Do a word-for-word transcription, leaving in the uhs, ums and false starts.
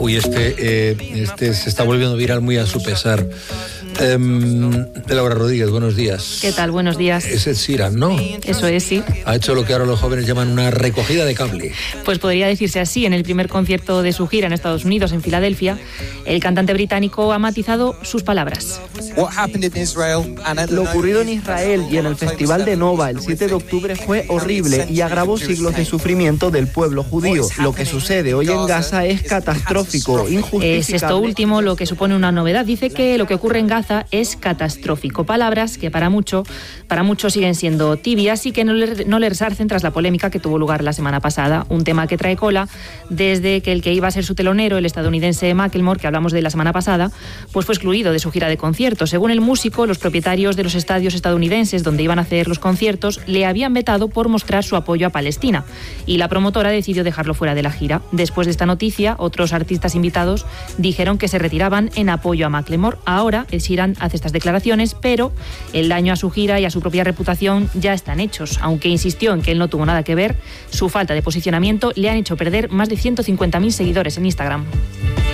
Uy, este, eh, este se está volviendo viral muy a su pesar. Eh, Laura Rodríguez, buenos días. ¿Qué tal? Buenos días. Es Ed Sheeran, ¿no? Eso es, sí. Ha hecho lo que ahora los jóvenes llaman una recogida de cable. Pues podría decirse así. En el primer concierto de su gira en Estados Unidos, en Filadelfia, el cantante británico ha matizado sus palabras. Lo ocurrido en Israel y en el Festival de Nova el siete de octubre fue horrible y agravó siglos de sufrimiento del pueblo judío. Lo que sucede hoy en Gaza es catastrófico, injustificable. Es esto último lo que supone una novedad. Dice que lo que ocurre en Gaza es catastrófico. Palabras que para mucho, para muchos siguen siendo tibias y que no le, no le resarcen tras la polémica que tuvo lugar la semana pasada. Un tema que trae cola desde que el que iba a ser su telonero, el estadounidense Macklemore, que hablamos de la semana pasada, pues fue excluido de su gira de conciertos. Según el músico, los propietarios de los estadios estadounidenses donde iban a hacer los conciertos le habían vetado por mostrar su apoyo a Palestina y la promotora decidió dejarlo fuera de la gira. Después de esta noticia, otros artistas invitados dijeron que se retiraban en apoyo a Macklemore. Ahora, el Sheeran hace estas declaraciones, pero el daño a su gira y a su propia reputación ya están hechos. Aunque insistió en que él no tuvo nada que ver, su falta de posicionamiento le han hecho perder más de ciento cincuenta mil seguidores en Instagram.